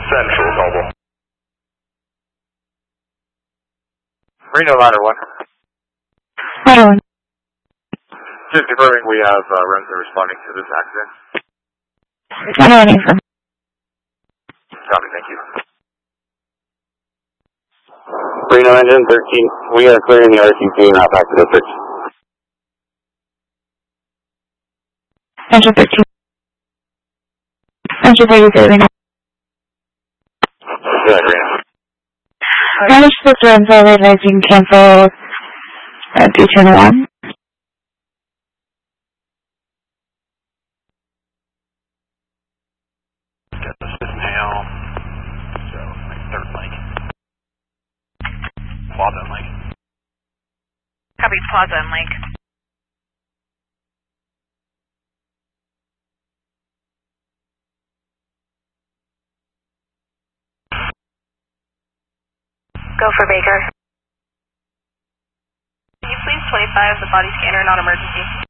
Central, Caldwell. Reno Ladder 1. Ladder 1. Just confirming we have resident responding to this accident. Ladder 1 affirm. Copy, thank you. Reno Engine 13, we are clearing the RCC now back to district. Engine 13. Engine 33, Reno. Good, Reno. Manage the Lorenzo advising cancel 321. This is now, so, third link. Plaza and Lake. Copy Plaza and Lake. Go for Baker. Can you please 25 the body scanner, not emergency?